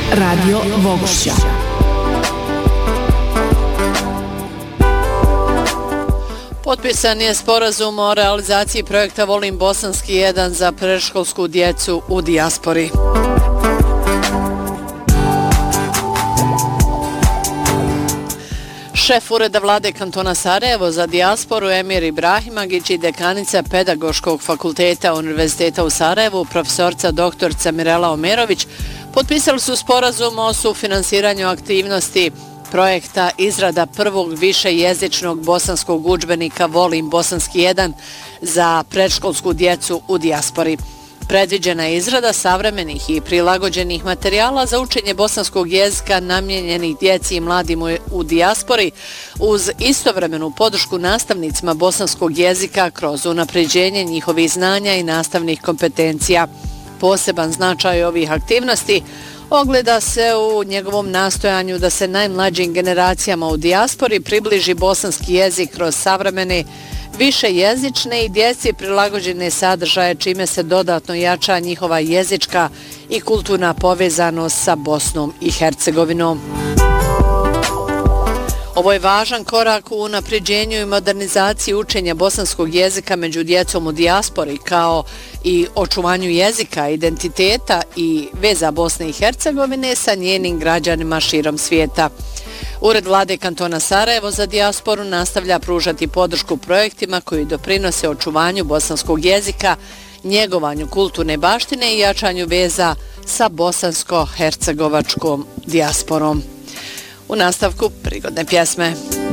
Radio Vogošća. Potpisan je sporazum o realizaciji projekta Volim Bosanski 1 za predškolsku djecu u dijaspori. Šef Ureda vlade kantona Sarajevo za dijasporu Emir Ibrahimagić i dekanica Pedagoškog fakulteta Univerziteta u Sarajevu, profesorca doktorica Mirela Omerović, potpisali su sporazum o sufinansiranju aktivnosti projekta izrada prvog višejezičnog bosanskog udžbenika Volim Bosanski 1 za predškolsku djecu u dijaspori. Predviđena je izrada savremenih i prilagođenih materijala za učenje bosanskog jezika namijenjenih djeci i mladim u dijaspori uz istovremenu podršku nastavnicima bosanskog jezika kroz unapređenje njihovih znanja i nastavnih kompetencija. Poseban značaj ovih aktivnosti ogleda se u njegovom nastojanju da se najmlađim generacijama u dijaspori približi bosanski jezik kroz savremene višejezične i djeci prilagođene sadržaje, čime se dodatno jača njihova jezička i kulturna povezanost sa Bosnom i Hercegovinom. Ovo je važan korak u unapređenju i modernizaciji učenja bosanskog jezika među djecom u dijaspori, kao i očuvanju jezika, identiteta i veza Bosne i Hercegovine sa njenim građanima širom svijeta. Ured vlade kantona Sarajevo za dijasporu nastavlja pružati podršku projektima koji doprinose očuvanju bosanskog jezika, njegovanju kulturne baštine i jačanju veza sa bosansko-hercegovačkom dijasporom. U nastavku prigodne pjesme.